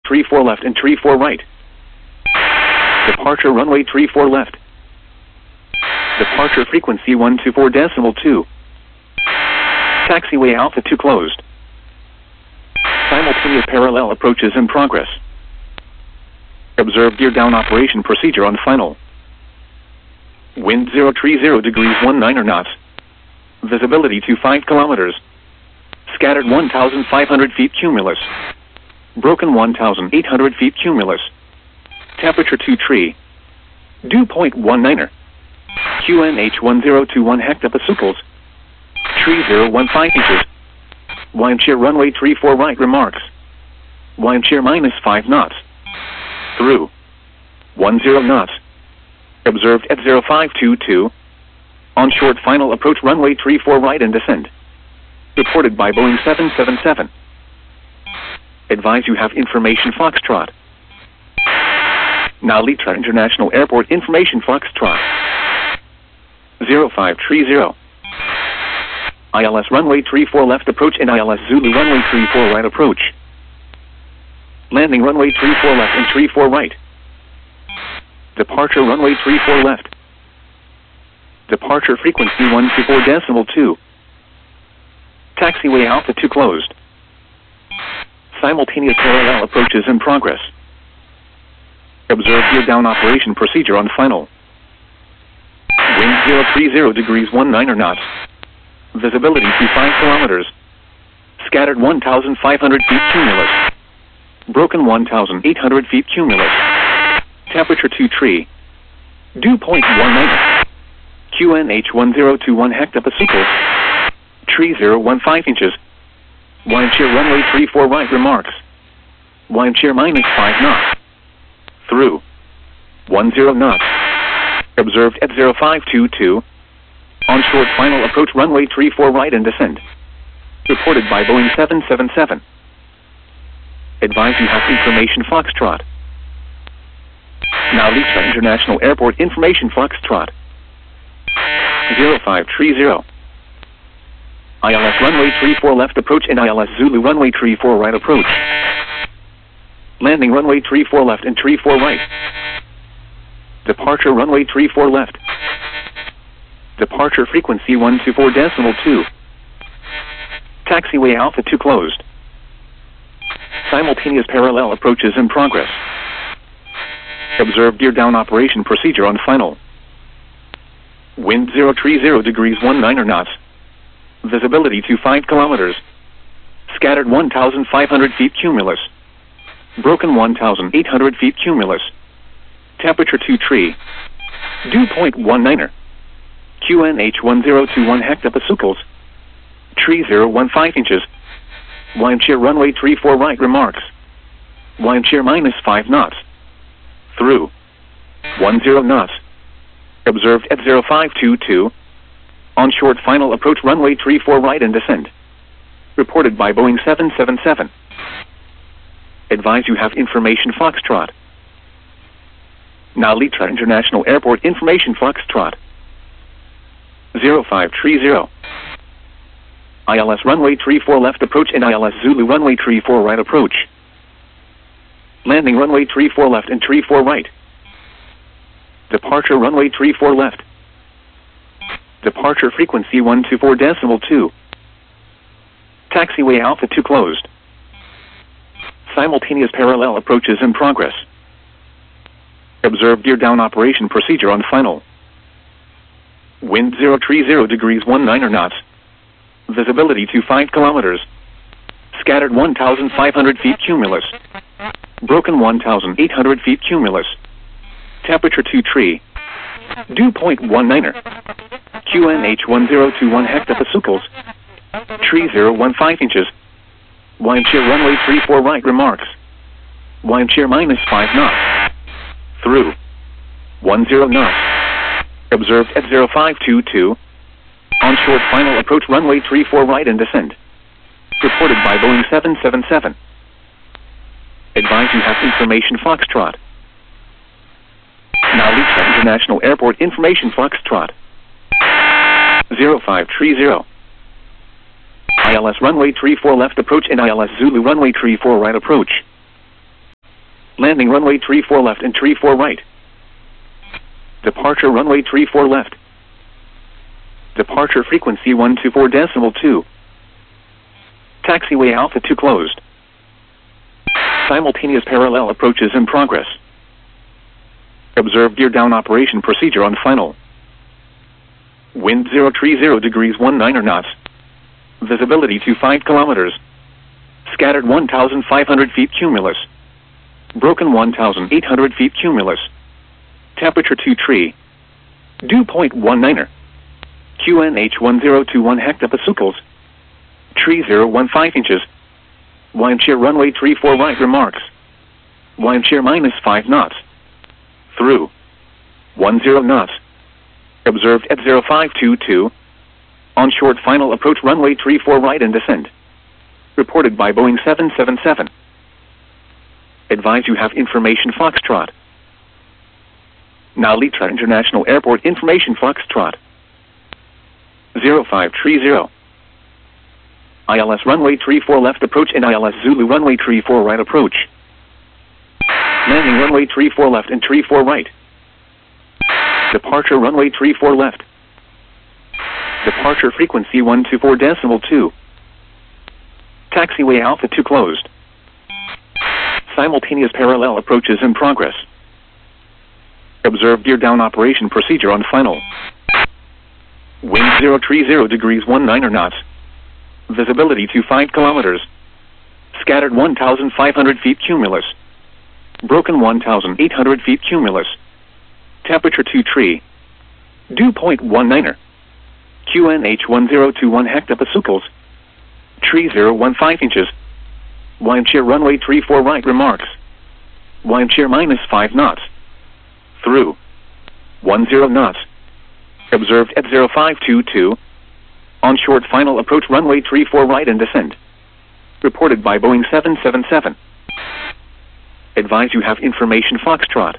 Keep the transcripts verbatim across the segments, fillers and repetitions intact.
three four left and three four right. Departure runway three four left. Departure frequency one two four decimal two. Taxiway Alpha two closed. Simultaneous parallel approaches in progress. Observe gear down operation procedure on final. Wind zero three zero degrees one niner knots. Visibility to five kilometers. Scattered one thousand five hundred feet cumulus. Broken one thousand eight hundred feet cumulus. Temperature two tree. Dew point one niner. Q N H one zero two one hectopascals. Tree zero one five inches. Wind shear runway three four right remarks. Wind shear minus five knots. Through. one zero knots. Observed at zero five two two. On short final approach runway three four right and descend. Reported by Boeing seven seven seven. Advise you have information Foxtrot. Now Litra International Airport information Foxtrot. zero five three zero. I L S runway three four left approach and I L S Zulu runway three four right approach. Landing runway three four left and three four right. Departure runway three four left. Departure frequency one two four decimal two. Taxiway Alpha two closed. Simultaneous parallel approaches in progress. Observe gear down operation procedure on final. Wind zero three zero degrees one niner knots. Visibility to five kilometers. Scattered one thousand five hundred feet cumulus. Broken one thousand eight hundred feet cumulus. Temperature two tree. Dew point one niner. Q N H one zero two one hectopascals. Tree zero one five inches. Wind shear runway three four right remarks. Wind shear minus five knots. Through. one zero knots. Observed at zero five two two. On short final approach runway three four right and descend. Reported by Boeing seven seven seven. Advise you have information Foxtrot. Now Litra International Airport information Foxtrot. zero five three zero. I L S runway three four left approach and I L S Zulu runway three four right approach. Landing runway three four left and three four right. Departure runway three four left. Departure frequency one two four decimal two. Taxiway Alpha two closed. Simultaneous parallel approaches in progress. Observe gear down operation procedure on final. Wind zero three zero degrees one niner knots. Visibility to five kilometers. Scattered one thousand five hundred feet cumulus. Broken one thousand eight hundred feet cumulus. Temperature two tree. Dew point one niner. Q N H one zero two one hectopascals. Tree zero one five inches. Wind shear runway three four right remarks. Wind shear minus five knots. Through. one zero knots. Observed at zero five two two. On short final approach runway three four right and descend. Reported by Boeing seven seven seven. Advise you have information Foxtrot. Now Litra International Airport information Foxtrot. zero five three zero. I L S runway three four left approach and I L S Zulu runway three four right approach. Landing runway three four left and three four right. Departure runway three four left. Departure frequency one two four decimal two. Taxiway Alpha two closed. Simultaneous parallel approaches in progress. Observe gear down operation procedure on final. Wind zero three zero degrees one niner knots. Visibility to five kilometers. Scattered one thousand five hundred feet cumulus. Broken one thousand eight hundred feet cumulus. Temperature two tree. Dew point one niner. Q N H one zero two one hectopascals. Tree zero one five inches. Wind shear runway three four right remarks. Wind shear minus five knots. Through. one zero knots. Observed at zero five two two. On short final approach runway three four right and descend. Reported by Boeing seven seven seven. Advise you have information Foxtrot. Now Litra International Airport information Foxtrot. zero five three zero. I L S runway three four left approach and I L S Zulu runway three four right approach. Landing runway three four left and three four right. Departure runway three four left. Departure frequency one two four decimal two. Taxiway Alpha two closed. Simultaneous parallel approaches in progress. Observe gear down operation procedure on final. Wind zero three zero degrees one niner knots. Visibility to five kilometers. Scattered one thousand five hundred feet cumulus. Broken one thousand eight hundred feet cumulus. Temperature two tree. Dew point one niner. Q N H one zero two one hectopascals. Tree zero one five inches. Wind shear runway three four right remarks. Wind shear minus five knots. Through. one zero knots. Observed at zero five two two. On short final approach runway three four right and descend. Reported by Boeing seven seven seven. Advise you have information Foxtrot. Now Litra International Airport information Foxtrot. zero five three zero. I L S runway three four left approach and I L S Zulu runway three four right approach. Landing runway three four left and three four right. Departure runway three four left. Departure frequency one two four decimal two. Taxiway Alpha two closed. Simultaneous parallel approaches in progress. Observe gear down operation procedure on final. Wind zero three zero degrees one niner knots. Visibility to five kilometers. Scattered one thousand five hundred feet cumulus. Broken one thousand eight hundred feet cumulus. Temperature two tree. Dew point one niner. Q N H one zero two one hectopascals. Tree zero one five inches. Wind shear runway three four right remarks. Wind shear minus five knots. Through. one zero knots. Observed at zero five two two. On short final approach runway three four right and descend. Reported by Boeing seven seven seven. Advise you have information Foxtrot.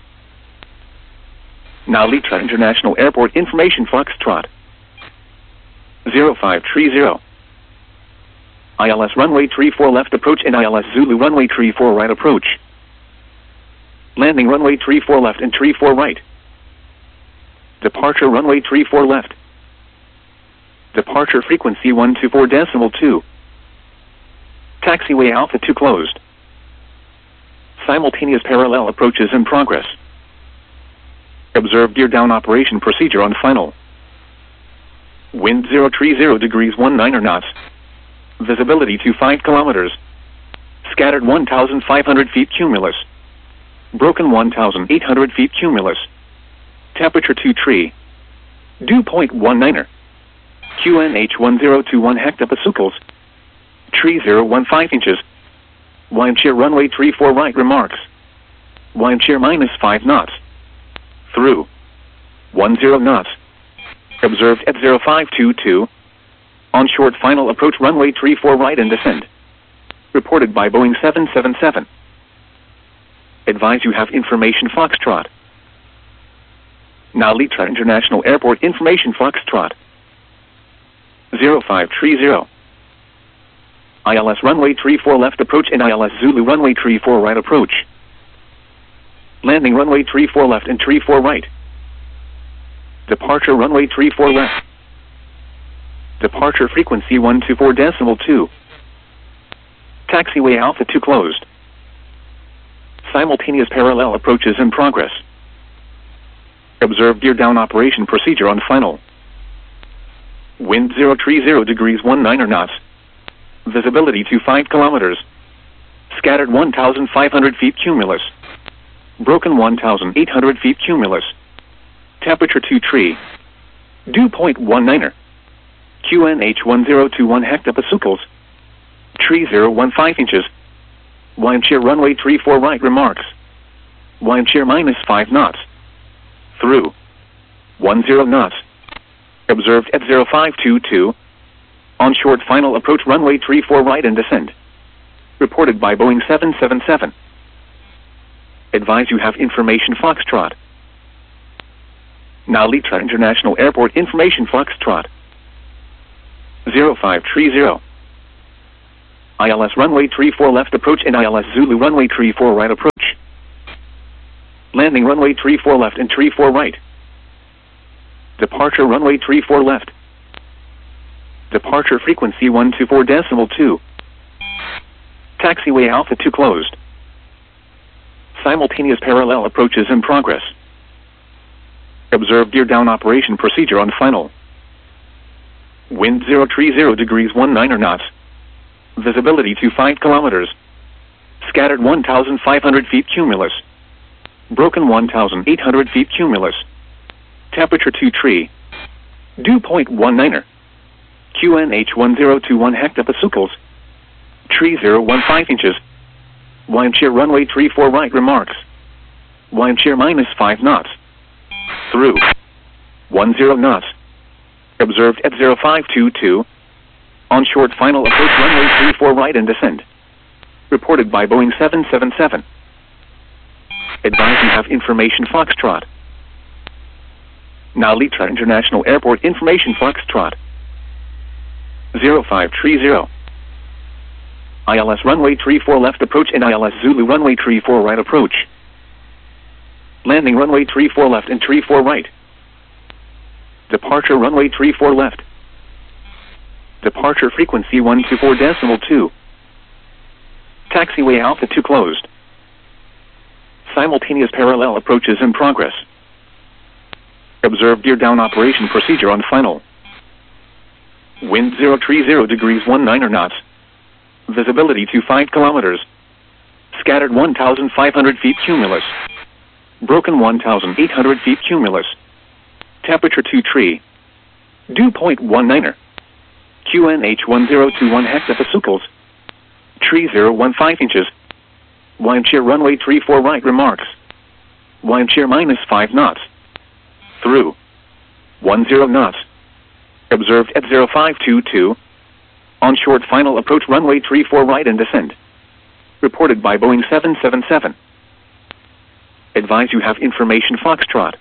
Now Litra International Airport information Foxtrot. zero five three zero. I L S runway three four left approach and I L S Zulu runway three four right approach. Landing runway three four left and three four right. Departure runway three four left. Departure frequency one two four decimal two. Taxiway Alpha two closed. Simultaneous parallel approaches in progress. Observe gear down operation procedure on final. Wind zero three zero degrees one niner knots. Visibility to five kilometers. Scattered one thousand five hundred feet cumulus. Broken one thousand eight hundred feet cumulus. Temperature two tree. Dew point one niner. Q N H one zero two one hectopascals. Tree zero one five inches. Wind shear runway three four right remarks. Wind shear minus five knots. Through. one zero knots. Observed at zero five two two. On short final approach runway three four right and descend. Reported by Boeing seven seven seven. Advise you have information Foxtrot. Now Litra International Airport information Foxtrot. zero five three zero. I L S runway three four left approach and I L S Zulu runway three four right approach. Landing runway three four left and three four right. Departure runway three four left. Departure frequency one two four decimal two. Taxiway Alpha two closed. Simultaneous parallel approaches in progress. Observe gear down operation procedure on final. Wind zero three zero degrees one niner knots. Visibility to five kilometers. Scattered one thousand five hundred feet cumulus. Broken one thousand eight hundred feet cumulus. Temperature two tree. Dew point one niner. Q N H one zero two one hectopascals. Tree zero one five inches. Wind shear runway three four right remarks. Wind shear minus five knots. Through. one zero knots. Observed at zero five two two. On short final approach runway three four right and descend. Reported by Boeing seven seven seven. Advise you have information Foxtrot. Now Litra International Airport information Foxtrot. zero five three zero. I L S runway three four left approach and I L S Zulu runway three four right approach. Landing runway three four left and three four right. Departure runway three four left. Departure frequency one two four decimal two. Taxiway Alpha two closed. Simultaneous parallel approaches in progress. Observe gear down operation procedure on final. Wind zero three zero degrees one nine knots. Visibility to five kilometers. Scattered one thousand five hundred feet cumulus. Broken one thousand eight hundred feet cumulus. Temperature two tree. Dew point one niner. Q N H one zero two one hectopascals. Tree zero one five inches. Wind shear runway three four right remarks. Wind shear minus five knots. Through. one zero knots. Observed at zero five two two. On short final approach runway three four right and descend. Reported by Boeing seven seven seven. Advise you have information Foxtrot. Now Litra International Airport information Foxtrot. zero five three zero. I L S runway three four left approach and I L S Zulu runway three four right approach. Landing runway three four left and three four right. Departure runway three four left. Departure frequency one two four decimal two. Taxiway Alpha two closed. Simultaneous parallel approaches in progress. Observe gear down operation procedure on final. Wind zero three zero degrees one niner knots. Visibility to five kilometers. Scattered one thousand five hundred feet cumulus. Broken one thousand eight hundred feet cumulus. Temperature two tree. Dew point one niner. Q N H one zero two one hectopascals. Tree zero one five inches. Wind shear runway three four right remarks. Wind shear minus five knots. Through. one zero knots. Observed at zero five two two. On short final approach runway three four right and descend. Reported by Boeing seven seven seven. Advise you have information Foxtrot.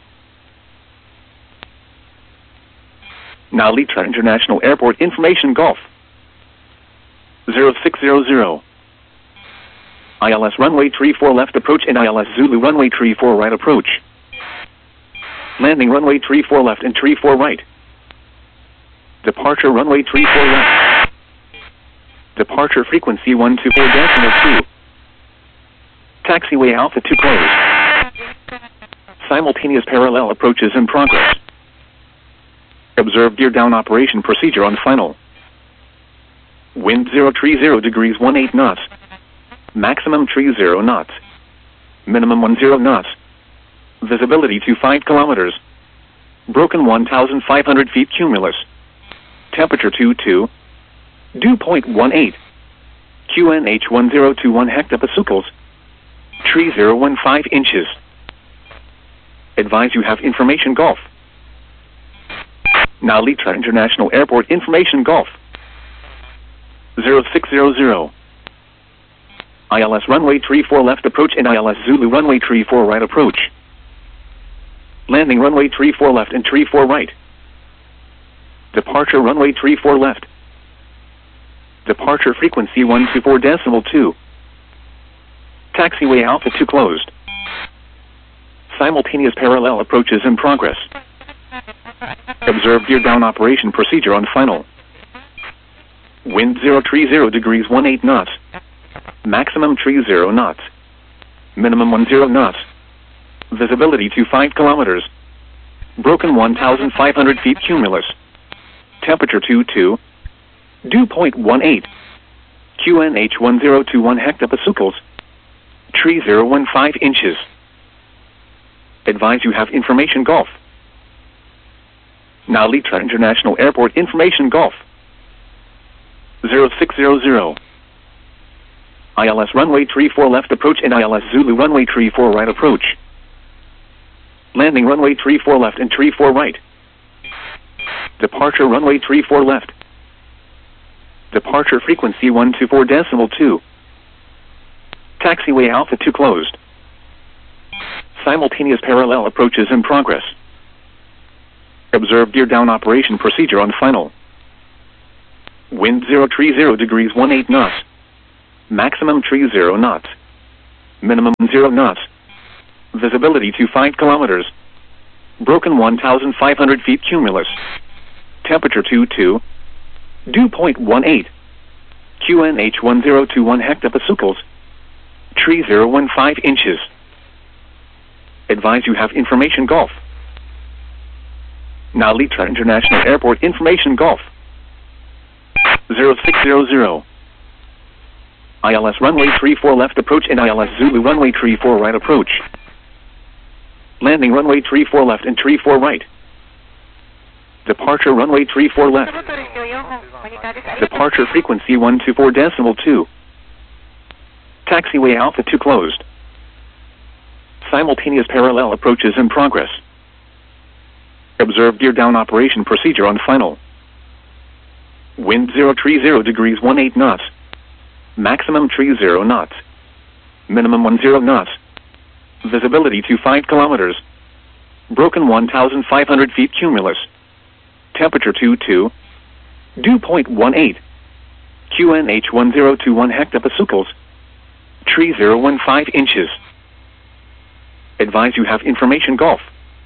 Now Litra International Airport information Golf. zero six zero zero. I L S runway three four left approach and I L S Zulu runway three four right approach. Landing runway three four left and three four right. Departure runway three four left. Departure frequency one two four decimal two. Taxiway Alpha two closed. Simultaneous parallel approaches in progress. Observe gear down operation procedure on final. Wind zero three zero degrees one eight knots. Maximum tree zero knots. Minimum one zero knots. Visibility to five kilometers. Broken one thousand five hundred feet cumulus. Temperature two two. Dew point one eight. Q N H one zero two one hectopascals. Tree zero one five inches. Advise you have information Golf. Now Litra International Airport information Golf. zero six zero zero. I L S runway three four left approach and I L S Zulu runway three four right approach. Landing runway three four left and three four right. Departure runway three four left. Departure frequency one two four decimal two. Taxiway Alpha two closed. Simultaneous parallel approaches in progress. Observe gear down operation procedure on final. Wind zero three zero degrees one eight knots. Maximum tree zero knots. Minimum one zero knots. Visibility to five kilometers. Broken one thousand five hundred feet cumulus. Temperature two two. Dew point one eight. Q N H one zero two one hectopascals. Tree zero one five inches. Advise you have information Golf. Now Litra International Airport information Golf. zero six zero zero. I L S runway three four left approach and I L S Zulu runway three four right approach. Landing runway three four left and three four right. Departure runway three four left. Departure frequency one two four decimal two. Taxiway Alpha two closed. Simultaneous parallel approaches in progress. Observe gear down operation procedure on final. Wind zero three zero degrees one eight knots. Maximum tree zero knots. Minimum zero knots. Visibility to five kilometers. Broken one thousand five hundred feet cumulus. Temperature two two. Dew point one eight. Q N H one zero two one hectopascals. Tree zero one five inches. Advise you have information Golf. Now Litra International Airport information Golf. zero six zero zero. I L S runway three four left approach and I L S Zulu runway three four right approach. Landing runway three four left and three four right. Departure runway three four left. Departure frequency one two four decimal two. Taxiway Alpha two closed. Simultaneous parallel approaches in progress. Observe gear down operation procedure on final. Wind zero three zero degrees one eight knots. Maximum three zero knots. Minimum one zero knots. Visibility to five kilometers. Broken one thousand five hundred feet cumulus. Temperature two two. Dew point one eight. Q N H one zero two one hectopascals. Tree zero one five inches. Advise you have information Golf.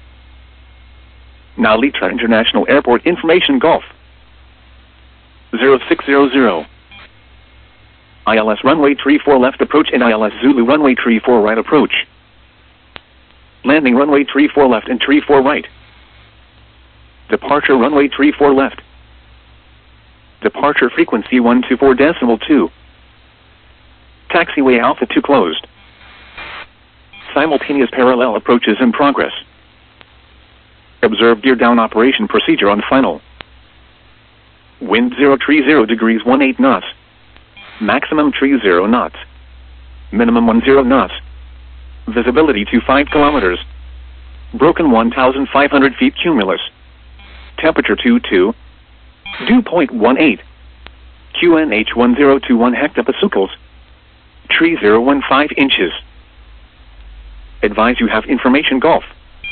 Now Litra International Airport information Golf. zero six zero zero. I L S runway three four left approach and I L S Zulu runway three four right approach. Landing runway three four left and three four right. Departure runway three four left. Departure frequency one two four decimal two. Taxiway Alpha two closed. Simultaneous parallel approaches in progress. Observe gear down operation procedure on final. Wind zero three zero degrees one eight knots. Maximum three zero knots. Minimum one zero knots. Visibility to five kilometers. Broken one thousand five hundred feet cumulus. Temperature two two. Dew point one eight. Q N H one zero two one hectopascals. Tree zero one five inches. Advise you have information Golf.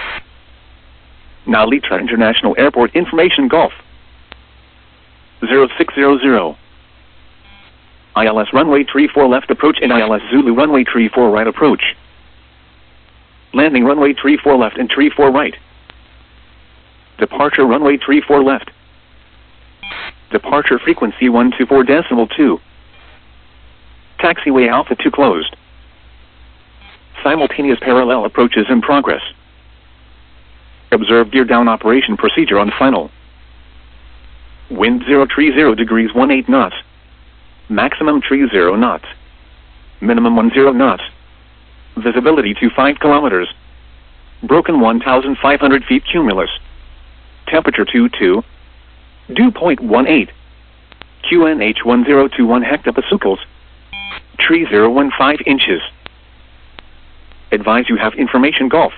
Now Litra International Airport information Golf. zero six zero zero. I L S runway three four left approach and I L S Zulu runway three four right approach. Landing runway three four left and three four right. Departure runway three four left. Departure frequency one two four decimal two. Taxiway Alpha two closed. Simultaneous parallel approaches in progress. Observe gear down operation procedure on final. Wind zero three zero degrees one eight knots. Maximum three zero knots. Minimum one zero knots. Visibility to five kilometers. Broken one thousand five hundred feet cumulus. Temperature two two. Dew point one eight. Q N H one zero two one hectopascals. Tree zero one five inches. Advise you have information Golf.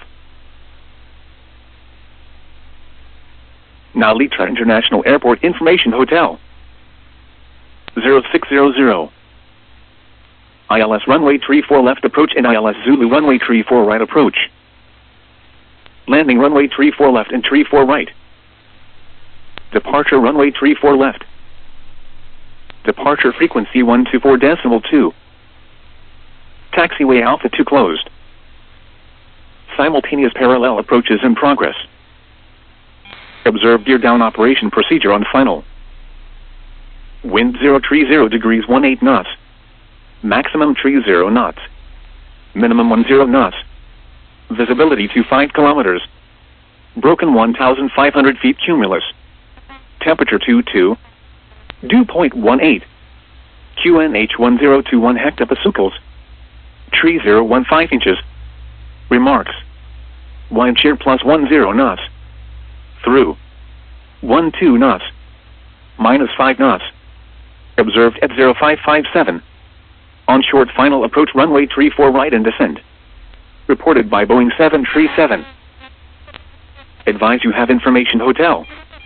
Now Litra International Airport information Hotel. zero six zero zero. I L S runway three four left approach and I L S Zulu runway three four right approach. Landing runway three four left and three four right. Departure runway three four left. Departure frequency one two four decimal two. Taxiway Alpha two closed. Simultaneous parallel approaches in progress. Observe gear down operation procedure on final. Wind zero three zero degrees one eight knots. Maximum three zero knots. Minimum one zero knots. Visibility to five kilometers. Broken one thousand five hundred feet cumulus. Temperature two two. Dew point one eight. Q N H one zero two one hectopascals. Tree zero one five inches. Remarks. Wind shear plus one zero knots. Through. one two knots. Minus five knots. Observed at zero five five seven. On short final approach runway three four right and descend. Reported by Boeing seven three seven. Advise you have information Hotel.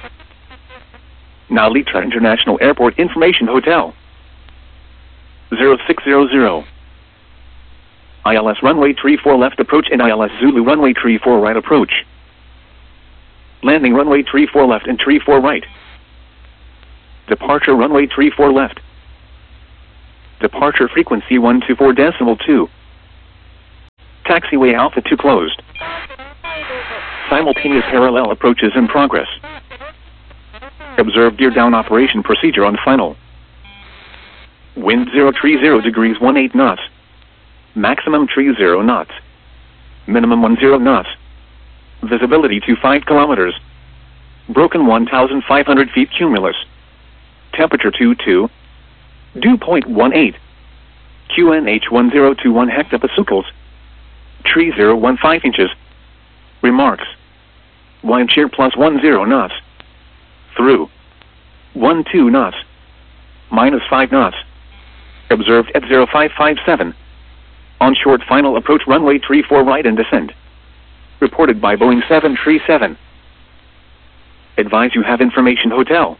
Now Litra International Airport information Hotel. zero six zero zero. I L S runway three four left approach and I L S Zulu runway three four right approach. Landing runway three four left and three four right. Departure runway three four left. Departure frequency one two four decimal two. Taxiway Alpha two closed. Simultaneous parallel approaches in progress. Observe gear down operation procedure on final. Wind zero three zero degrees one eight knots. Maximum three zero knots. Minimum one zero knots. Visibility to five kilometers. Broken one thousand five hundred feet cumulus. Temperature two two. Dew point one eight. Q N H one zero two one hectopascals. three zero one five inches. Remarks. Wind shear plus one zero knots. Through. one two knots. Minus five knots. Observed at zero five five seven. On short final approach runway three four right and descend. Reported by Boeing seven three seven. Advise you have information hotel.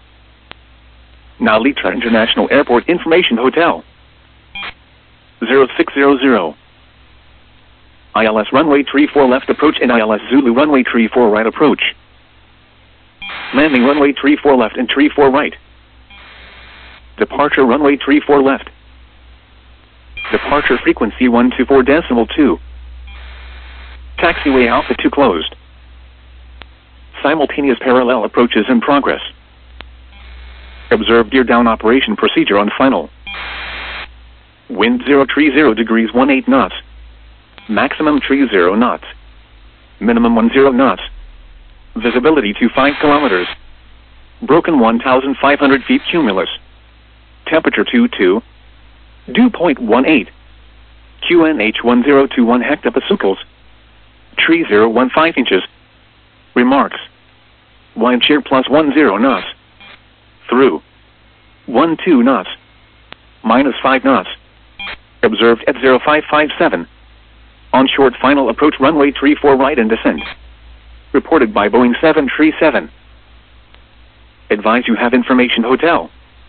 Nalita International Airport Information Hotel. zero six zero zero. I L S runway three four left approach and I L S Zulu runway three four right approach. Landing runway three four left and three four right. Departure runway three four left. Departure frequency one two four decimal two. Taxiway Alpha two closed. Simultaneous parallel approaches in progress. Observe gear down operation procedure on final. Wind zero three zero degrees one eight knots. Maximum three zero knots. Minimum one zero knots. Visibility to five kilometers. Broken one thousand five hundred feet cumulus. Temperature two two. Dew point one eight. Q N H one zero two one hectopascals. three zero one five inches. Remarks. Wind shear plus one zero knots. Through. one two knots. Minus five knots. Observed at zero five five seven. On short final approach runway three four right and descend. Reported by Boeing seven three seven. Advise you have information hotel.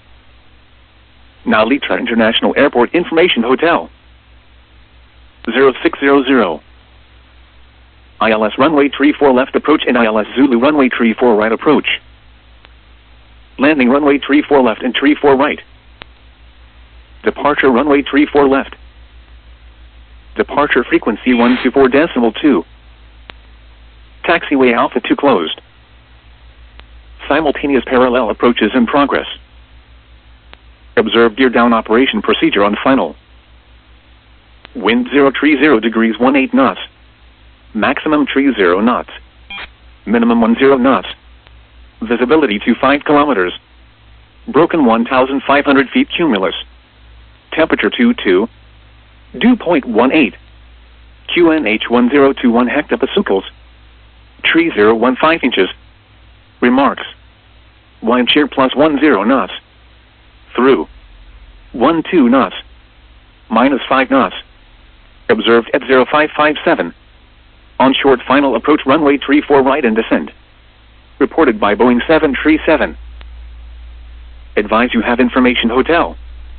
Nalita International Airport Information Hotel. zero six zero zero. I L S runway three four left approach and I L S Zulu runway three four right approach. Landing runway three four left and three four right. Departure runway three four left. Departure frequency one two four decimal two. Taxiway Alpha two closed. Simultaneous parallel approaches in progress. Observe gear down operation procedure on final. Wind zero three zero degrees one eight knots. Maximum three zero knots. Minimum one zero knots. Visibility to five kilometers. Broken one thousand five hundred feet cumulus. Temperature two two. Dew point one eight. Q N H one zero two one hectopascals. three zero one five inches. Remarks. Wind shear plus one zero knots. Through. one two knots. Minus five knots. Observed at zero five five seven. On short final approach runway three four right and descend. Reported by Boeing seven three seven. Advise you have information hotel.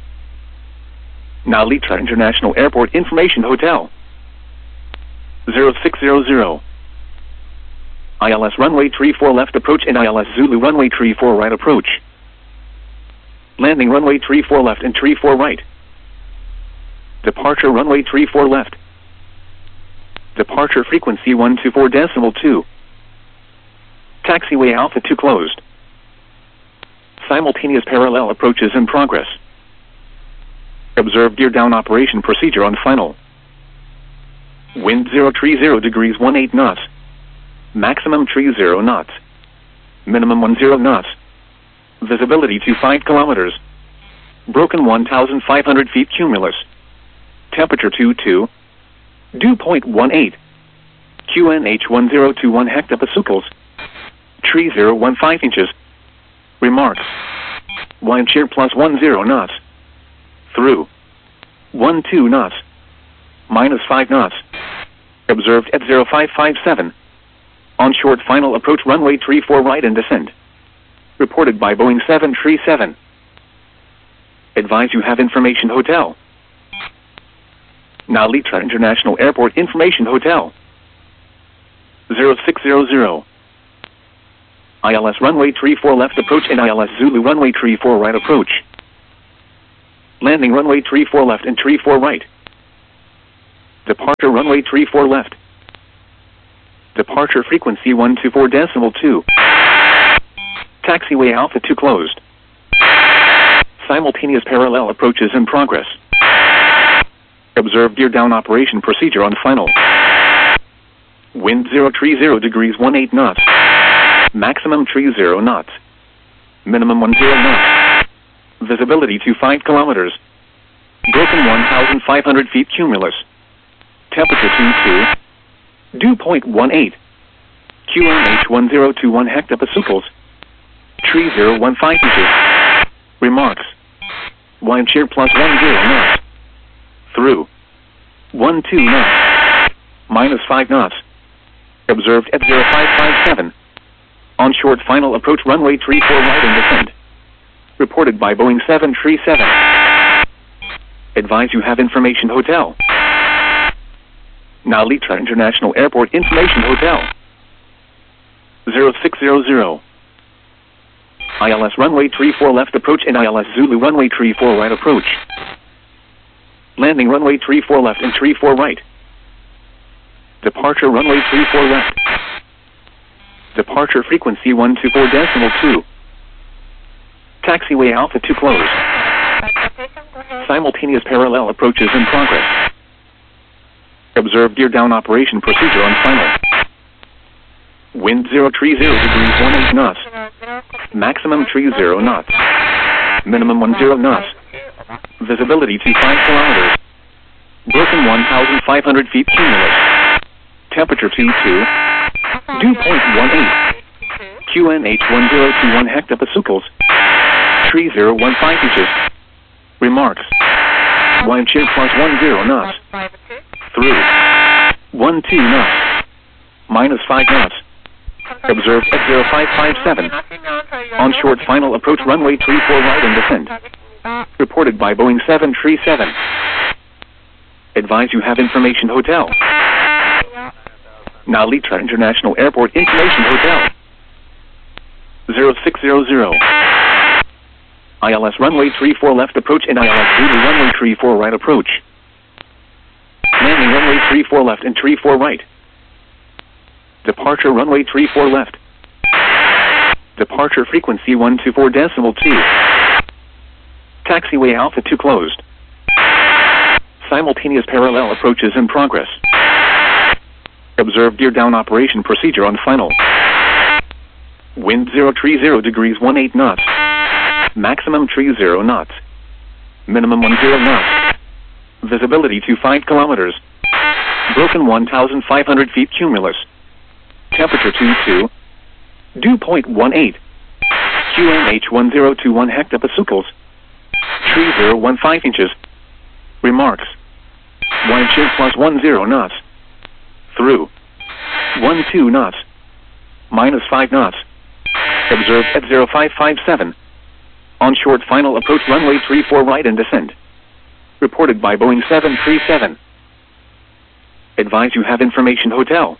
Nalita International Airport Information Hotel. zero six zero zero. I L S runway three four left approach and I L S Zulu runway three four right approach. Landing runway three four left and three four right. Departure runway three four left. Departure frequency one two four decimal two. Taxiway Alpha two closed. Simultaneous parallel approaches in progress. Observe gear down operation procedure on final. Wind zero three zero degrees one eight knots. Maximum three zero knots. Minimum one zero knots. Visibility to five kilometers. Broken one thousand five hundred feet cumulus. Temperature two two. Dew point one eight. Q N H one zero two one hectopascals. three zero one five inches. Remarks. Wind shear plus one zero knots. Through. one two knots. Minus five knots. Observed at zero five five seven. On short final approach runway three four right and descend. Reported by Boeing seven three seven. Advise you have information hotel. Nalita International Airport Information Hotel. zero six zero zero. I L S runway three four left approach and I L S Zulu runway three four right approach. Landing runway three four left and three four right. Departure runway three four left. Departure frequency one two four decimal two. Taxiway Alpha two closed. Simultaneous parallel approaches in progress. Observe gear down operation procedure on final. Wind zero three zero degrees one eight knots. Maximum three zero knots. Minimum one zero knots. Visibility to five kilometers. Broken one thousand five hundred feet cumulus. Temperature two two. Dew point one eight. Q N H one zero two one hectopascals. three zero one five inches. Remarks. Wind shear plus one zero knots. Through. one two knots. Minus five knots. Observed at zero five five seven. On short final approach runway three four right and descend. Reported by Boeing seven three seven. Advise you have information hotel. Nalita International Airport Information Hotel. zero six zero zero. I L S runway three four left approach and I L S Zulu runway three four right approach. Landing runway three four left and three four right. Departure runway three four left. Departure frequency one two four decimal two. Taxiway Alpha two closed. Simultaneous parallel approaches in progress. Observe gear down operation procedure on final. Wind zero three zero degrees one eight knots. Maximum three zero knots. Minimum one zero knots. Visibility to five kilometers. Broken one thousand five hundred feet cumulus. Temperature two two. Dew point one eight. Q N H one zero two one hectopascals. three zero one five inches. Remarks. Wind shear plus one zero knots. Through. one two knots. Minus five knots. Observed at zero five five seven. On short final approach runway three four right and descend. Reported by Boeing seven three seven. Advise you have information hotel. Nalita International Airport Information Hotel. zero six zero zero. I L S runway three four left approach and I L S Zulu runway three four right approach. Landing runway three four left and three four right. Departure runway three four left. Departure frequency one two four decimal two. Taxiway Alpha two closed. Simultaneous parallel approaches in progress. Observe gear down operation procedure on final. Wind zero three zero degrees one eight knots. Maximum three zero knots. Minimum one zero knots. Visibility to five kilometers. Broken one thousand five hundred feet cumulus. Temperature two two. Dew point one eight. Q N H one zero two one hectopascals. three zero one five inches. Remarks. Wind shear plus one zero knots. Through. one two knots. Minus five knots. Observed at zero five five seven. On short final approach runway three four right and descend. Reported by Boeing seven three seven. Advise you have information hotel.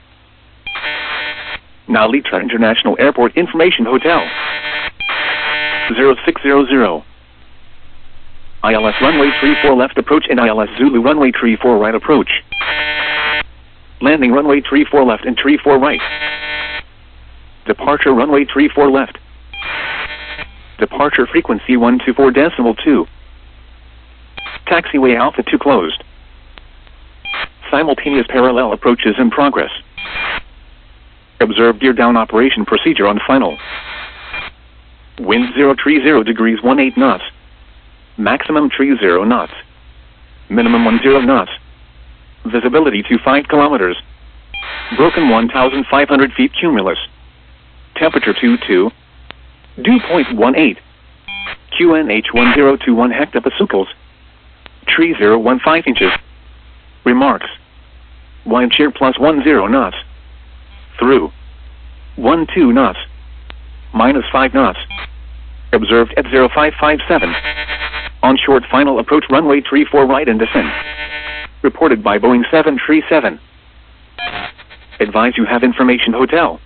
Nalita International Airport Information Hotel. zero six zero zero. I L S runway three four left approach and I L S Zulu runway three four right approach. Landing runway three four left and three four right. Departure runway three four left. Departure frequency one two four decimal two. Taxiway Alpha two closed. Simultaneous parallel approaches in progress. Observe gear down operation procedure on final. Wind zero three zero degrees one eight knots. Maximum three zero knots. Minimum one zero knots. Visibility to five kilometers. Broken one thousand five hundred feet cumulus. Temperature two two. Dew point one eight. Q N H one zero two one hectopascals. three zero one five inches. Remarks. Wind shear plus one zero knots. Through. one two knots. Minus five knots. Observed at zero five five seven. On short final approach runway three four right and descend. Reported by Boeing seven three seven. Advise you have information hotel.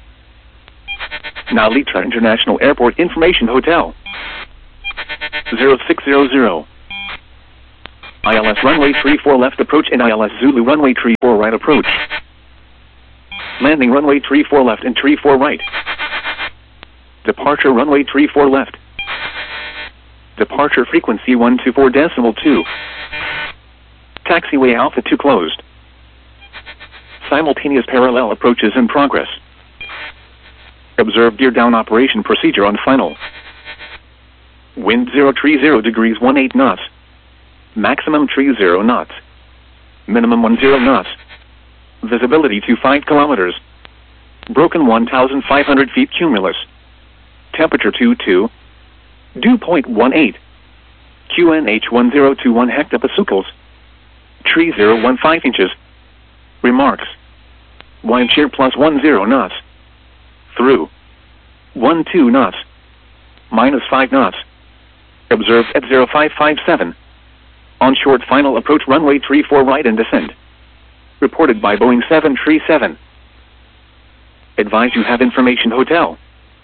Nalita International Airport Information Hotel. zero six zero zero. I L S runway three four left approach and I L S Zulu runway three four right approach. Landing runway three four left and three four right. Departure runway three four left. Departure frequency one two four decimal two. Taxiway Alpha two closed. Simultaneous parallel approaches in progress. Observe gear down operation procedure on final. Wind zero three zero degrees one eight knots. Maximum three zero knots. Minimum one zero knots. Visibility to five kilometers. Broken one thousand five hundred feet cumulus. Temperature two two. Dew point one eight. Q N H one zero two one hectopascals. three zero one five inches. Remarks. Wind shear plus one zero knots. Through. one two knots. Minus five knots. Observed at zero five five seven. On short final approach runway three four right and descend. Reported by Boeing seven three seven. Advise you have information hotel.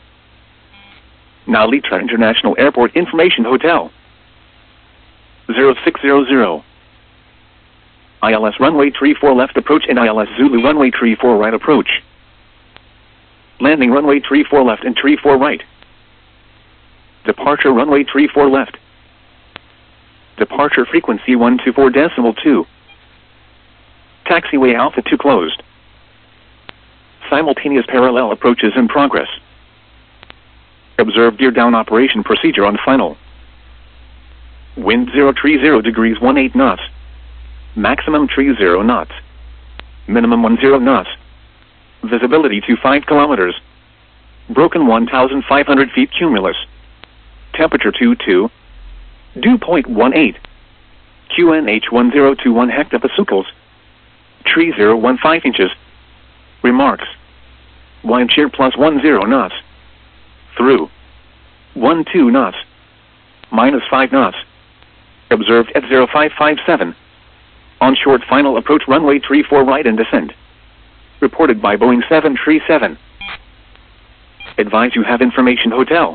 Now Litra International Airport Information Hotel. zero six zero zero. I L S runway three four left approach and I L S Zulu runway three four right approach. Landing runway three four left and three four right. Departure runway three four left. Departure frequency one two four decimal two. Taxiway Alpha two closed. Simultaneous parallel approaches in progress. Observe gear down operation procedure on final. Wind zero three zero degrees one eight knots. Maximum three zero knots. Minimum one zero knots. Visibility to five kilometers. Broken one thousand five hundred feet cumulus. Temperature two two. Dew point one eight. Q N H one zero two one hectopascals. three zero one five inches. Remarks. Wind shear plus one zero knots. Through. one two knots. Minus five knots. Observed at zero five five seven. On short final approach runway three four right and descend. Reported by Boeing seven three seven. Advise you have information hotel.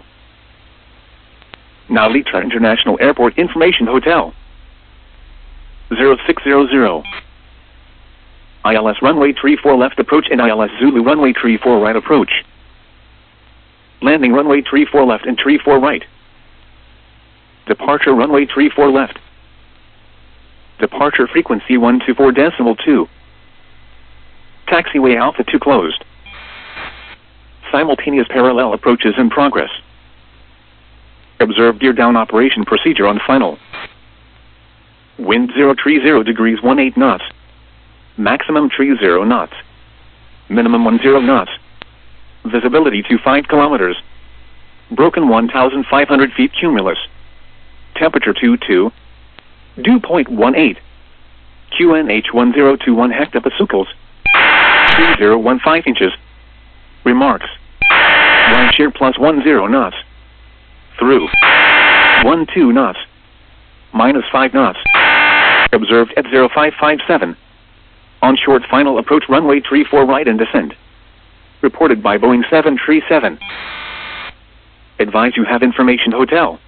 Now Litra International Airport Information Hotel. zero six zero zero. I L S runway three four left approach and I L S Zulu runway three four right approach. Landing runway three four left and three four right. Departure runway three four left. Departure frequency one two four decimal two. Taxiway Alpha two closed. Simultaneous parallel approaches in progress. Observe gear down operation procedure on final. Wind zero three zero degrees one eight knots. Maximum three zero knots. Minimum one zero knots. Visibility to five kilometers. Broken one thousand five hundred feet cumulus. Temperature two two. Dew point one eight. Q N H one zero two one hectopascals. three zero one five inches. Remarks. Wind shear plus one zero knots. Through. one two knots. Minus five knots. Observed at zero five five seven. On short final approach runway three four right and descend. Reported by Boeing seven three seven. Advise you have information hotel.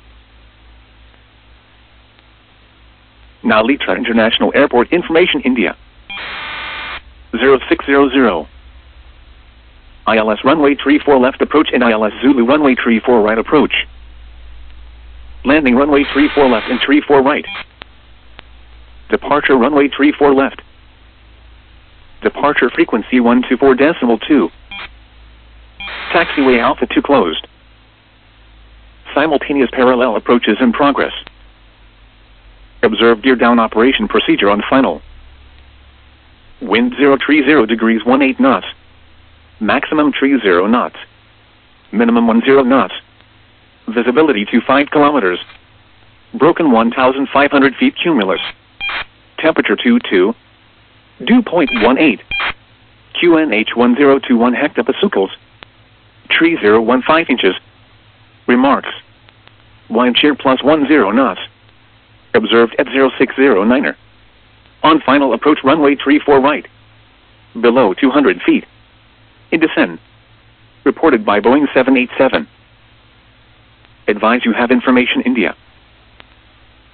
Now Litra International Airport Information India. zero six zero zero. I L S runway three four left approach and I L S Zulu runway three four right approach. Landing runway three four left and three four right. Departure runway three four left. Departure frequency one two four decimal two. Taxiway Alpha two closed. Simultaneous parallel approaches in progress. Observe gear down operation procedure on final. Wind zero three zero degrees one eight knots. Maximum three zero knots. Minimum one zero knots. Visibility to five kilometers. Broken one thousand five hundred feet cumulus. Temperature two two. Dew point one eight. Q N H one zero two one hectopascals. three zero one five inches. Remarks. Wind shear plus one zero knots. Observed at zero six zero niner. On final approach runway three four right. Below two hundred feet. In descend. Reported by Boeing seven eight seven. Advise you have information India.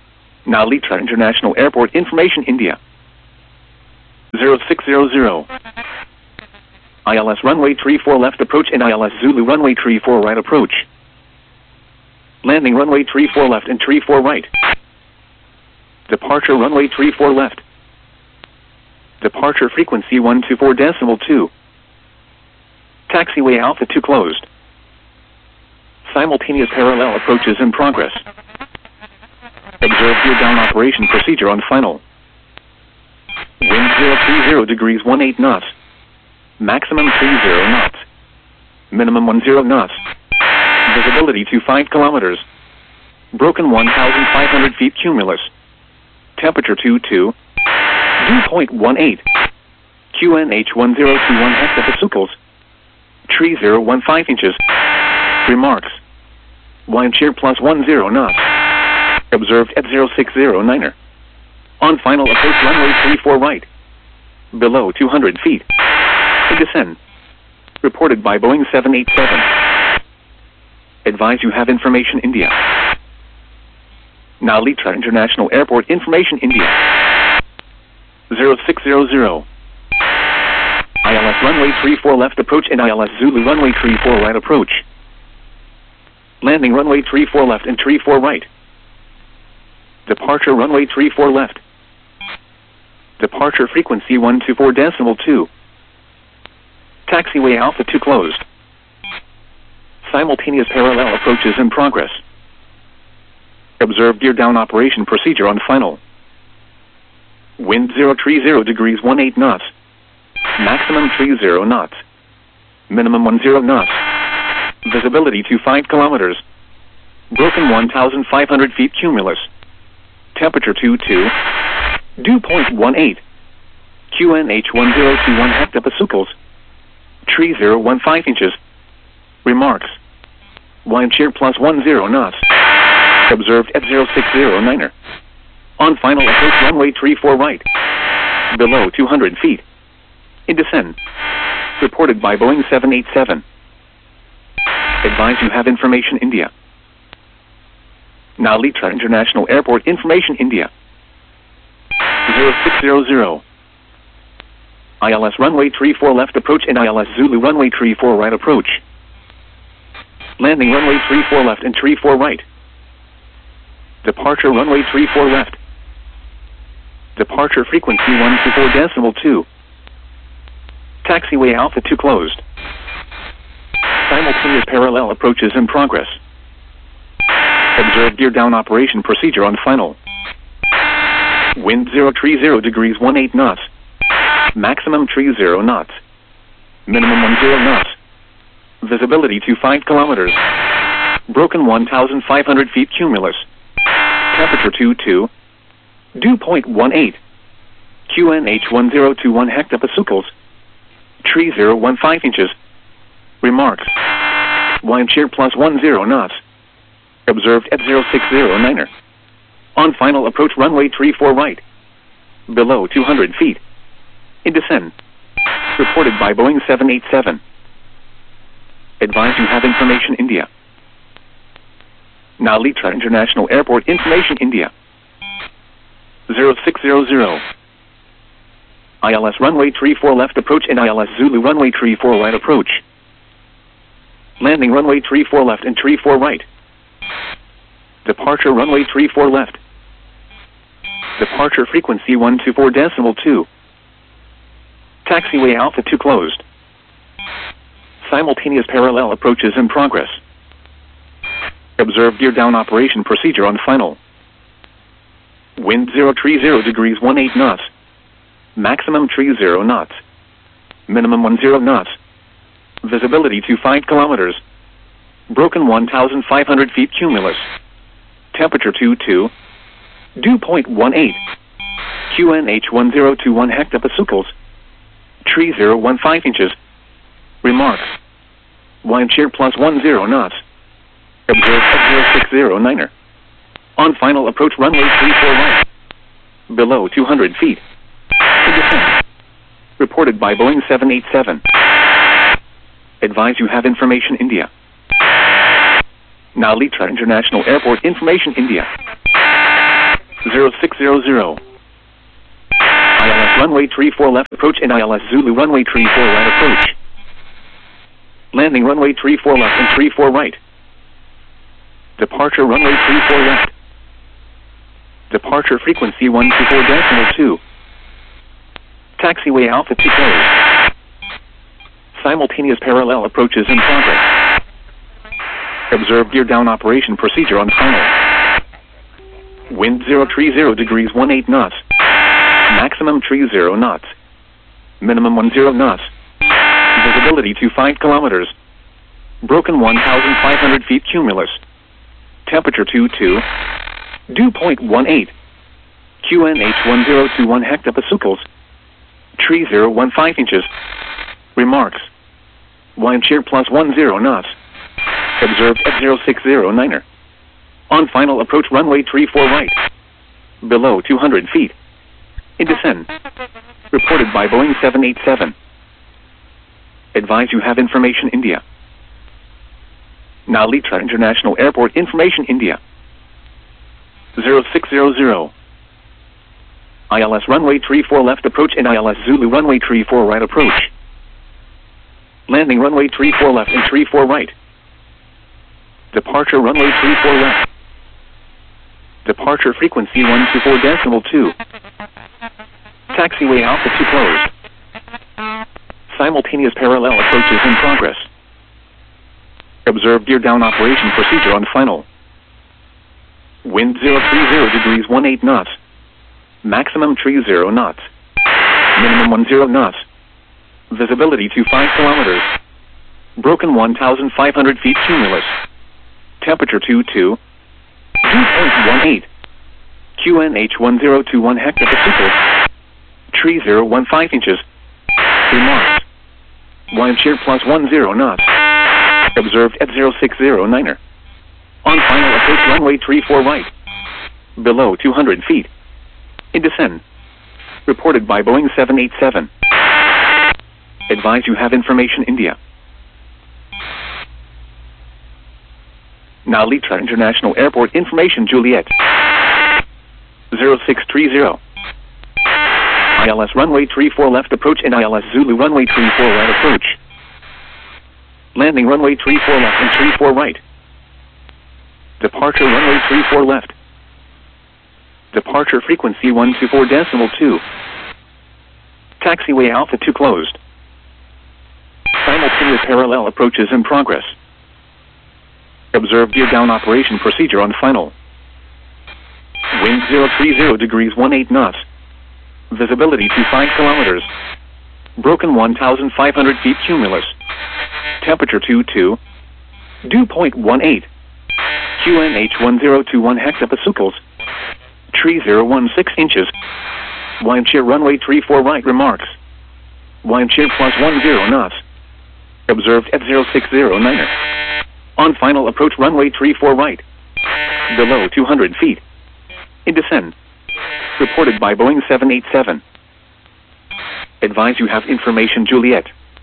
Nalitra International Airport information India. zero six zero zero. I L S runway three four left approach and I L S Zulu runway three four right approach. Landing runway three four left and three four right. Departure runway three four left. Departure frequency one two four decimal two. Taxiway Alpha two closed. Simultaneous parallel approaches in progress. Observe gear down operation procedure on final. Wind zero three zero degrees one eight knots. Maximum three zero knots. Minimum one zero knots. Visibility to five kilometers. Broken one thousand five hundred feet cumulus. Temperature two two. Dew point one eight. Q N H one zero two one hectopascals. Tree zero one five inches. Remarks. Wind shear plus one zero knots. Observed at zero six zero niner. On final approach runway three four right. Below two hundred feet. To descend. Reported by Boeing seven eighty-seven. Advise you have information India. Nalitra International Airport information India. zero six zero zero. I L S runway three four left approach and I L S Zulu runway three four right approach. Landing runway three four left and three four right. Departure runway three four left. Departure frequency one two four decimal two. Taxiway Alpha two closed. Simultaneous parallel approaches in progress. Observe gear down operation procedure on final. Wind zero three zero degrees one eight knots. Maximum three zero knots. Minimum one zero knots. Visibility to five kilometers. Broken one thousand five hundred feet cumulus. Temperature two two. Dew point one eight. Q N H one zero two one hectopascals. Tree zero one five inches. Remarks. Wind shear plus one zero knots. Observed at zero six zero niner. On final approach runway three four right. Below two hundred feet. In descend. Reported by Boeing seven eighty-seven. Advise you have information India. Nalitra International Airport information India. zero six zero zero. I L S runway three four left approach and I L S Zulu runway three four right approach. Landing runway three four left and three four right. Departure runway three four left. Departure frequency one two four decimal two. Taxiway Alpha two closed. Simultaneous parallel approaches in progress. Observe gear down operation procedure on final. Wind zero three zero degrees one eight knots. Maximum three zero knots. Minimum one zero knots. Visibility to five kilometers. Broken one thousand five hundred feet cumulus. Temperature two two. Dew point one eight. Q N H one zero two one hectopascals. Tree zero one five inches. Remarks. Wind shear plus one zero knots. Observed at zero six zero niner. On final approach runway three four right. Below two hundred feet. In descend. Reported by Boeing seven eighty-seven. Advise you have information India. Nalitra International Airport information India. zero six zero zero. I L S runway three four left approach and I L S Zulu runway three four right approach. Landing runway three four left and three four right. Departure runway three four left. Departure frequency one two four decimal two. Taxiway Alpha two closed. Simultaneous parallel approaches in progress. Observe gear down operation procedure on final. Wind zero three zero degrees one eight knots. Maximum three zero knots. Minimum one zero knots. Visibility to five kilometers. Broken one thousand five hundred feet cumulus. Temperature two two. Dew point one eight. Q N H one zero two one hectopascals. Tree zero one five inches. Remarks. Wind shear plus one zero knots. Observed at zero six zero niner. On final approach runway three four right. Below two hundred feet. To descend. Reported by Boeing seven eighty-seven. Advise you have information India. Nalitra International Airport information India. zero six zero zero. I L S runway three four left approach and I L S Zulu runway three four right approach. Landing runway three four left and three four right. Departure runway three four left. Departure frequency one two four decimal two. Taxiway Alpha two closed. Simultaneous parallel approaches in progress. Observe gear down operation procedure on final. Wind zero three zero degrees one eight knots. Maximum three zero knots. Minimum one zero knots. Visibility to five kilometers. Broken one thousand five hundred feet cumulus. Temperature two two. Dew point one eight. Q N H one zero two one hectopascals. three zero one five inches. Remarks. Wind shear plus one zero knots. Observed at zero six zero niner. On final approach runway three four right. Below two hundred feet. In descent. Reported by Boeing seven eighty-seven. Advise you have information India. Now Litra International Airport information India. zero six zero zero. I L S runway three four left approach and I L S Zulu runway three four right approach. Landing runway three four left and three four right. Departure runway three four left. Departure frequency one two four decimal two. Taxiway Alpha two closed. Simultaneous parallel approaches in progress. Observe gear down operation procedure on final. Wind zero three zero degrees one eight knots. Maximum three zero knots. Minimum one zero knots. Visibility to five kilometers. Broken one thousand five hundred feet cumulus. Temperature two two. Dew point one eight. Q N H one zero two one hectopascals. three zero one five inches. Remarks. Wind shear plus one zero knots. Observed at zero six zero niner. On final approach runway three four right. Below two hundred feet. In descent. Reported by Boeing seven eighty-seven. Advise you have information India. Now Litra International Airport information Juliet. zero six three zero. I L S runway three four left approach and I L S Zulu runway three four right approach. Landing runway three four left and three four right. Departure runway three four left. Departure frequency one two four decimal two. Taxiway Alpha two closed. Simultaneous parallel approaches in progress. Observe gear down operation procedure on final. Wind zero three zero degrees one eight knots. Visibility to five kilometers. Broken one thousand five hundred feet cumulus. Temperature two two. Dew point one eight. Q N H one zero two one hectopascals. three zero one six inches. Wind shear runway three four right remarks. Wind shear plus one zero knots. Observed at zero six zero niner. On final approach runway three four right. Below two hundred feet. In descent. Reported by Boeing seven eighty-seven. Advise you have information Juliet.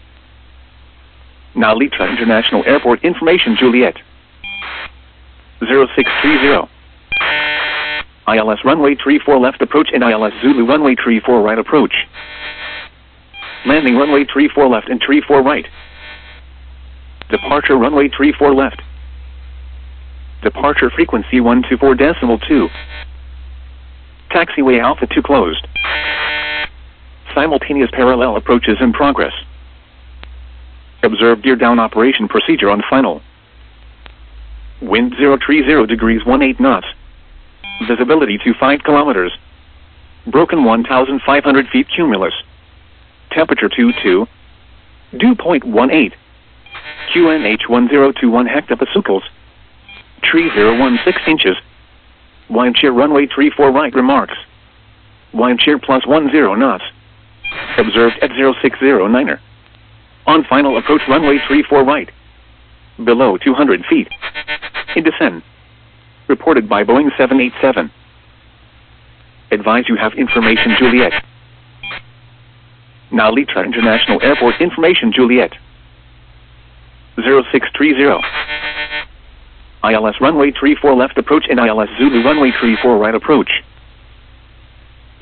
Now Litra International Airport information Juliet. zero six three zero. I L S runway three four left approach and I L S Zulu runway three four right approach. Landing runway three four left and three four right. Departure runway three four left. Departure frequency one two four decimal two. Taxiway Alpha two closed. Simultaneous parallel approaches in progress. Observe gear down operation procedure on final. Wind zero three zero degrees one eight knots. Visibility to five kilometers. Broken one thousand five hundred feet cumulus. Temperature two two. Dew point one eight. Q N H one zero two one hectopascals. three zero one six inches. Wind shear runway three four right remarks. Wind shear plus one zero knots. Observed at zero six zero niner. On final approach runway three four right. Below two hundred feet. In descent. Reported by Boeing seven eighty-seven. Advise you have information Juliet. Now Litra International Airport information Juliet. zero six three zero. I L S runway three four left approach and I L S Zulu runway three four right approach.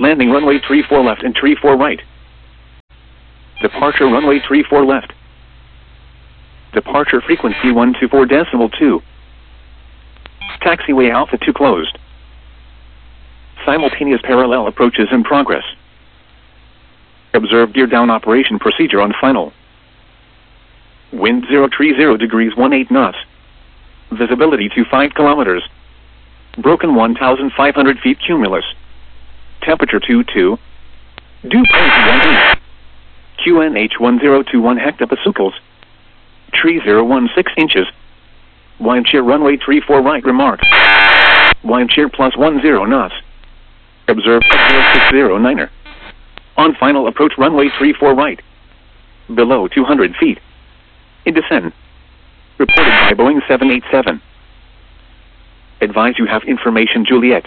Landing runway three four left and three four right. Departure runway three four left. Departure frequency one two four decimal two. Taxiway Alpha two closed. Simultaneous parallel approaches in progress. Observe gear down operation procedure on final. Wind zero three zero degrees one eight knots. Visibility to five kilometers. Broken one thousand five hundred feet cumulus. Temperature two two. Dew point one eight. Q N H one zero two one hectopascals. Tree zero one six inches. Wind shear runway three four right remarks. Wind shear plus one zero knots. Observe zero six zero niner. On final approach runway three four right. Below two hundred feet. In descent. Reported by Boeing seven eighty-seven. Advise you have information Juliet.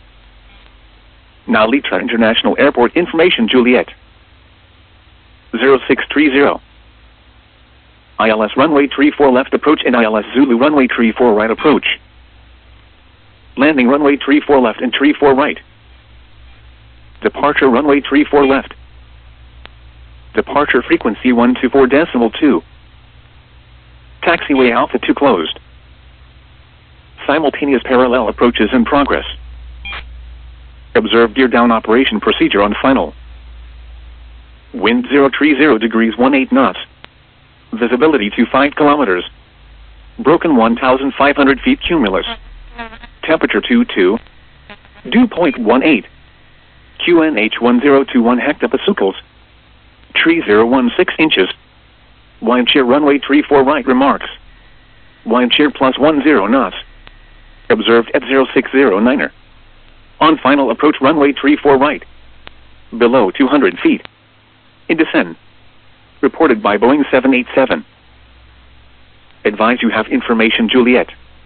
Now Litra International Airport information Juliet. zero six three zero. I L S runway three four left approach and I L S Zulu runway three four right approach. Landing runway three four left and three four right. Departure runway three four left. Departure frequency one two four decimal two. Taxiway Alpha two closed. Simultaneous parallel approaches in progress. Observe gear down operation procedure on final. Wind zero three zero degrees one eight knots. Visibility to five kilometers. Broken one thousand five hundred feet cumulus. Temperature two two. Dew point one eight. Q N H one zero two one hectopascals. Tree zero one six inches. Wind shear runway three four right remarks. Wind shear plus one zero knots. Observed at zero six zero niner. On final approach runway three four right. Below two hundred feet. In descent. Reported by Boeing seven eighty-seven. Advise you have information Juliet.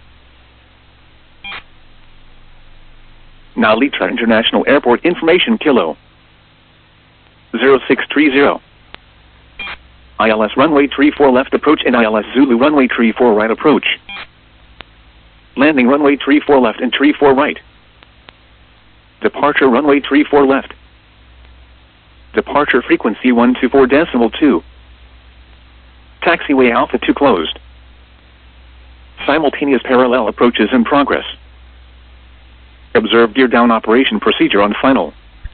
Now Litra International Airport information Kilo. zero six three zero. I L S runway three four left approach and I L S Zulu runway three four right approach. Landing runway three four left and three four right. Departure runway three four left. Departure frequency one two four decimal two. Taxiway Alpha two closed. Simultaneous parallel approaches in progress. Observe gear down operation procedure on final.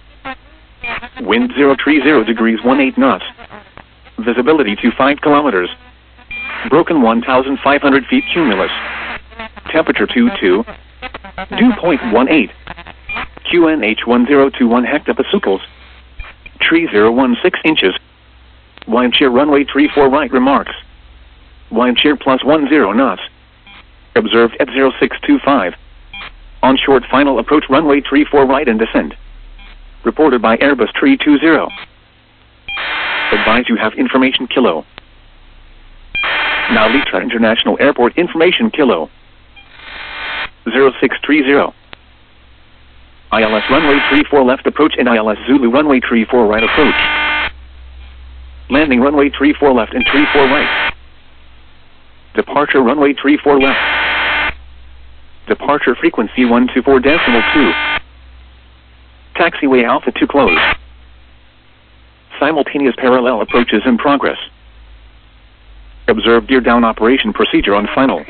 Wind zero three zero degrees one eight knots. Visibility to five kilometers. Broken one thousand five hundred feet cumulus. Temperature two two. Dew point one eight. Q N H one zero two one hectopascals. Tree zero one six inches. Wind shear runway three four right remarks. Wind shear plus one zero knots. Observed at zero six two five. On short final approach runway three four right and descent. Reported by Airbus three two zero. Advise you have information Kilo. Now Litra International Airport information Kilo. zero six three zero. I L S runway three four left approach and I L S Zulu runway three four right approach. Landing runway three four left and three four right. Departure runway three four left. Departure frequency one two four decimal two. Taxiway Alpha two closed. Simultaneous parallel approaches in progress. Observe gear down operation procedure on final.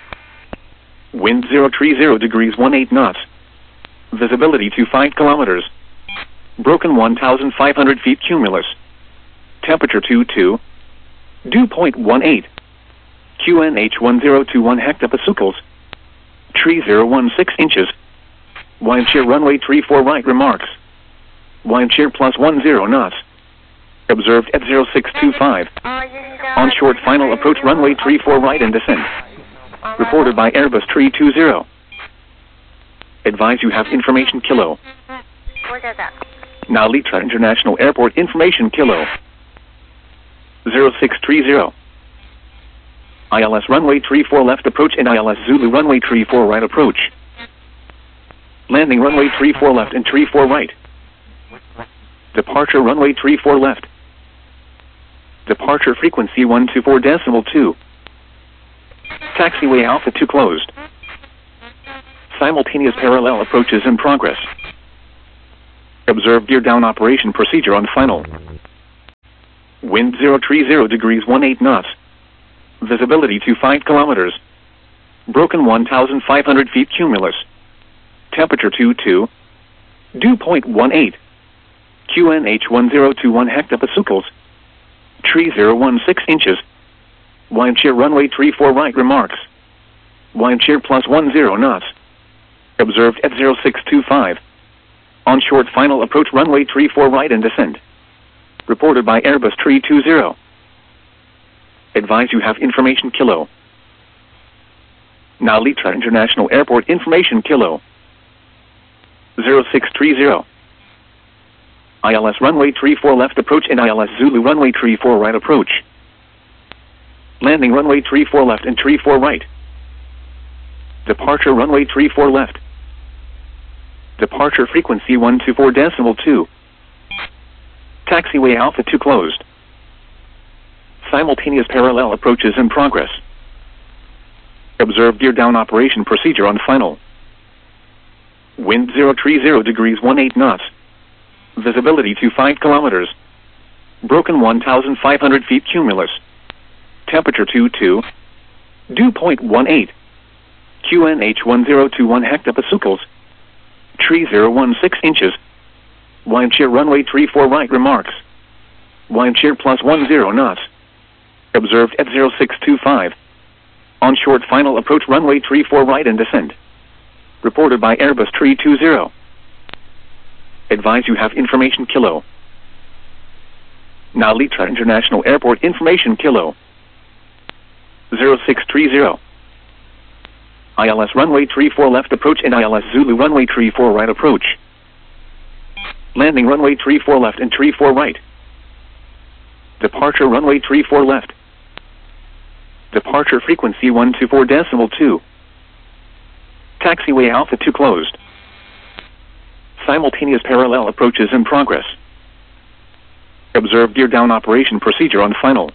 Wind zero three zero degrees one eight knots. Visibility to five kilometers. Broken one thousand five hundred feet cumulus. Temperature two two. Dew point one eight. Q N H one zero two one hectopascals. Tree zero one six inches. Wind shear runway three four right remarks. Wind shear plus one zero knots. Observed at zero six two five. On short final approach runway three four right and descent. Reported by Airbus three two zero. Advise you have information Kilo. Now Litra International Airport information Kilo. zero six three zero. I L S runway three four left approach and I L S Zulu runway three four right approach. Landing runway three four left and three four right. Departure runway three four left. Departure frequency one two four decimal two. Taxiway Alpha two closed. Simultaneous parallel approaches in progress. Observe gear down operation procedure on final. Wind zero three zero degrees one eight knots. Visibility to five kilometers. Broken one thousand five hundred feet cumulus. Temperature two two. Dew point one eight. Q N H one zero two one hectopascals. Tree zero one six inches. Wind shear runway three four right remarks. Wind shear plus one zero knots. Observed at zero six two five. On short final approach runway three four right and descend. Reported by Airbus three two zero. Advise you have information kilo. Now Litra International Airport information kilo. zero six three zero. I L S runway three four left approach and I L S Zulu runway three four right approach. Landing runway three four left and three four right. Departure runway three four left. Departure frequency one two four decimal two. Taxiway Alpha two closed. Simultaneous parallel approaches in progress. Observe gear down operation procedure on final. Wind zero three zero degrees one eight knots. Visibility to five kilometers. Broken one thousand five hundred feet cumulus. Temperature two two. Dew point one eight. Q N H one zero two one hectopascals. Tree zero one six inches. Wind shear runway three four right remarks. Wind shear plus one zero knots. Observed at zero six two five. On short final approach runway three four right and descend. Reported by Airbus three two zero. Advise you have information kilo. Now Litra International Airport information kilo. zero six three zero. I L S runway three four left approach and I L S Zulu runway three four right approach. Landing runway three four left and three four right. Departure runway three four left. Departure frequency one two four decimal two. Taxiway Alpha two closed. Simultaneous parallel approaches in progress. Observe gear down operation procedure on final.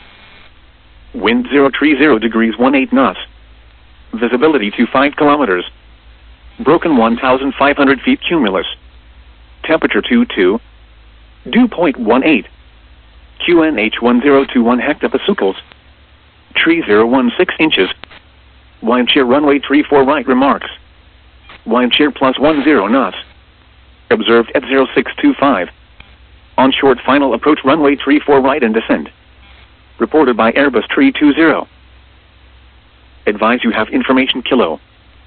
Wind zero three zero degrees one eight knots. Visibility to five kilometers. Broken one thousand five hundred feet cumulus. Temperature two two. Dew point one eight. Q N H one zero two one hectopascals. Tree zero one six inches. Wind shear runway three four right remarks. Wind shear plus one zero knots. Observed at zero six two five. On short final approach runway three four right and descend. Reported by Airbus three two zero. Advise you have information kilo.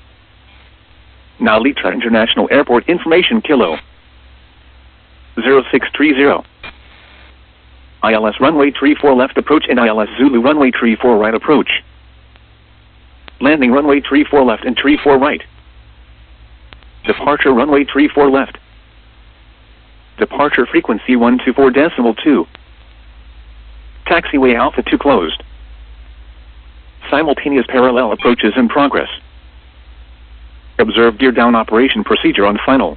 Now Litra International Airport information kilo. zero six three zero. I L S runway three four left approach and I L S Zulu runway three four right approach. Landing runway three four left and three four right. Departure runway three four left. Departure frequency one two four decimal two. Taxiway Alpha two closed. Simultaneous parallel approaches in progress. Observe gear down operation procedure on final.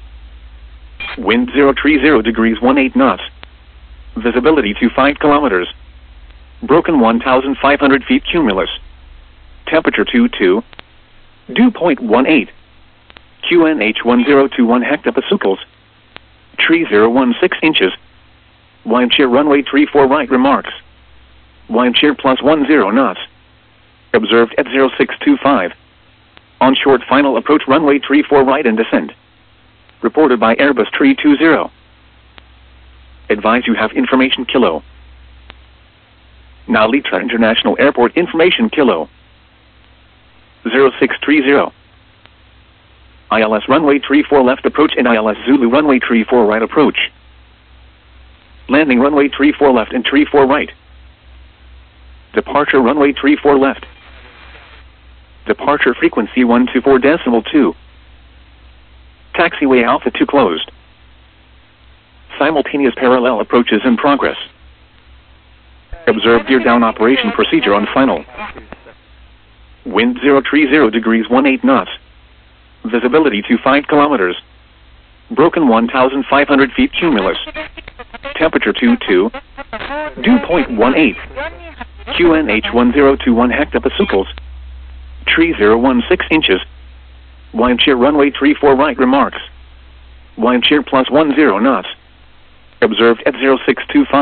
Wind zero three zero degrees one eight knots. Visibility to five kilometers. Broken one thousand five hundred feet cumulus. Temperature two two. Dew point one eight. Q N H one zero two one hectopascals. Tree zero one six inches. Wind shear runway three four right remarks. Wind shear plus one zero knots. Observed at zero six two five. On short final approach runway three four right and descend. Reported by Airbus three two zero. Advise you have information kilo. Now Litra International Airport information kilo. zero six three zero. I L S runway three four left approach and I L S Zulu runway three four right approach. Landing runway three four left and three four right. Departure runway three four left. Departure frequency one two four decimal two. Taxiway Alpha two closed. Simultaneous parallel approaches in progress. Observe gear down operation procedure on final. Wind zero three zero degrees one eight knots. Visibility to five kilometers. Broken one thousand five hundred feet cumulus. Temperature two two. Dew point one eight. Q N H one zero two one hectopascals. Tree zero one six inches. Wind shear runway three four right remarks. Wind shear plus one zero knots. Observed at zero six two five.